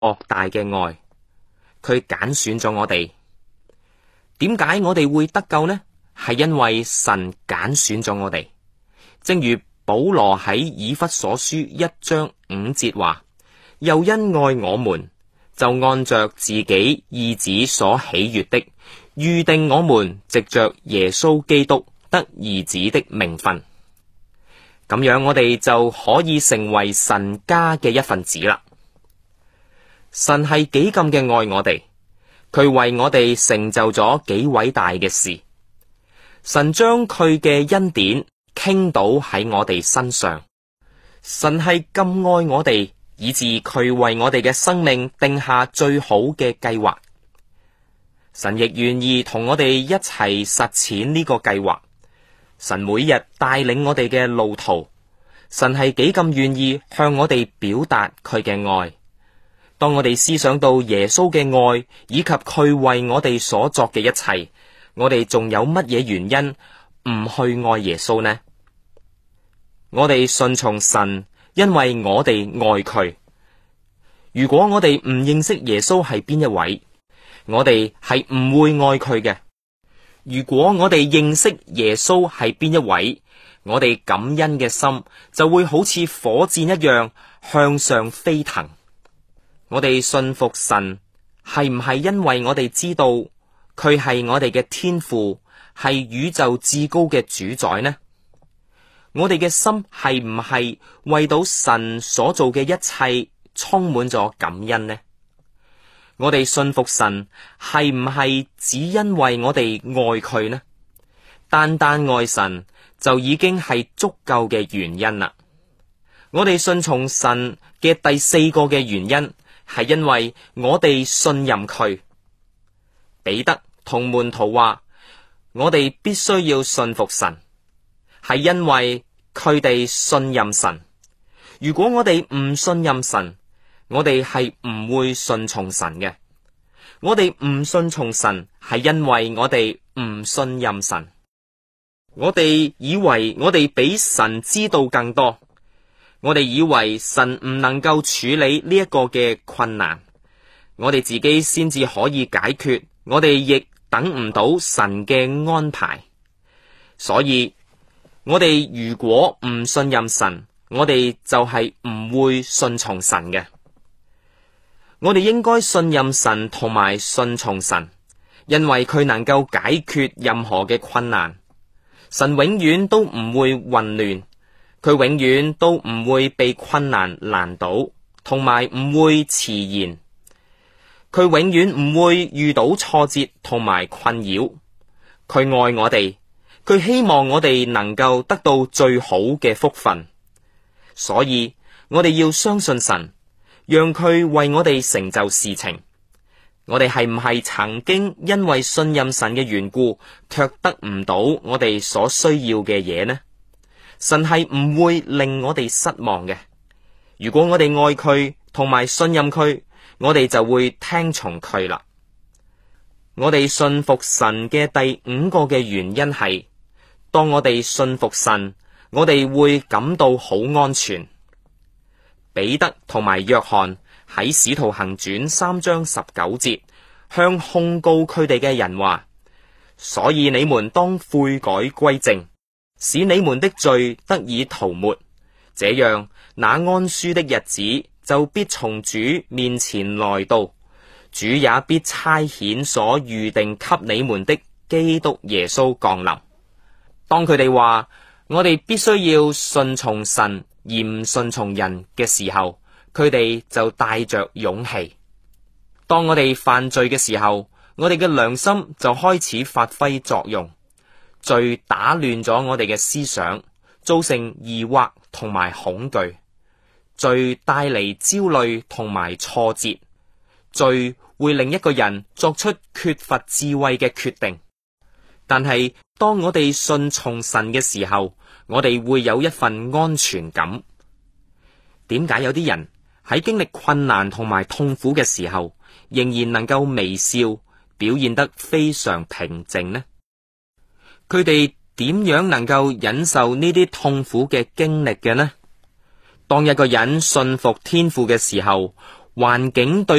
莫大嘅愛，佢揀選咗我哋。點解我哋會得救呢？係因為神揀選咗我哋。正如保羅喺以弗所書1章5節話，又因愛我們，就按着自己意旨所喜悅的，預定我們藉着耶穌基督得兒子的名分。咁樣我哋就可以成為神家嘅一份子啦。神係幾咁嘅愛我哋，佢為我哋成就咗幾偉大嘅事。神將佢嘅恩典傾倒喺我哋身上。神係咁愛我哋，以致佢為我哋嘅生命定下最好嘅計劃。神亦願意同我哋一齊實踐呢個計劃。神每日帶領我哋嘅路途，神係幾咁願意向我哋表達佢嘅愛。當我哋思想到耶穌嘅愛以及佢為我哋所作嘅一切，我哋仲有乜嘢原因唔去愛耶穌呢？我哋順從神，因為我哋愛佢。如果我哋唔認識耶穌係邊一位，我哋係唔會愛佢嘅。如果我哋認識耶穌係邊一位，我哋感恩嘅心就會好似火箭一樣向上飛騰。我哋信服神，係唔係因為我哋知道佢係我哋嘅天父，係宇宙至高嘅主宰呢？我哋嘅心係唔係為到神所做嘅一切充滿咗感恩呢？我哋信服神，係唔係只因為我哋愛佢呢？單單愛神就已經係足夠嘅原因啦。我哋信從神嘅第4個嘅原因，係因為我哋信任佢。彼得同門徒話，我哋必須要信服神，係因為佢哋信任神。如果我哋唔信任神，我哋係唔會順從神嘅。我哋唔順從神，係因為我哋唔信任神。我哋以為我哋比神知道更多。我哋以為神唔能夠處理呢一個嘅困難，我哋自己先至可以解決，我哋亦等唔到神嘅安排。所以我哋如果唔信任神，我哋就係唔會順從神嘅。我哋應該信任神同埋順從神，因為佢能夠解決任何嘅困難。神永遠都唔會混亂。佢永遠都唔會被困難難倒，同埋唔會遲延。佢永遠唔會遇到挫折同埋困擾。佢愛我哋，佢希望我哋能夠得到最好嘅福分。所以我哋要相信神，讓佢為我哋成就事情。我哋係唔係曾經因為信任神嘅緣故，卻得唔到我哋所需要嘅嘢呢？神係唔會令我哋失望嘅。如果我哋愛佢同埋信任佢，我哋就會聽從佢啦。我哋信服神嘅第5個嘅原因係，當我哋信服神，我哋會感到好安全。彼得同埋約翰喺使徒行傳3章19節向控告佢哋嘅人話，所以你們當悔改歸正，使你們的罪得以塗抹，這樣那安舒的日子就必從主面前來到，主也必差遣所預定給你們的基督耶穌降臨。當佢哋話我哋必須要順從神而唔順從人嘅時候，佢哋就帶着勇氣。當我哋犯罪嘅時候，我哋嘅良心就開始發揮作用。罪打亂咗我哋嘅思想，造成疑惑同埋恐懼。罪帶嚟焦慮同埋挫折。罪會令一個人作出缺乏智慧嘅決定。但係當我哋順從神嘅時候，我哋會有一份安全感。點解有啲人喺經歷困難同埋痛苦嘅時候，仍然能夠微笑，表現得非常平靜呢？佢哋點樣能夠忍受呢啲痛苦嘅經歷嘅呢？當一個人信服天父嘅時候， 環境對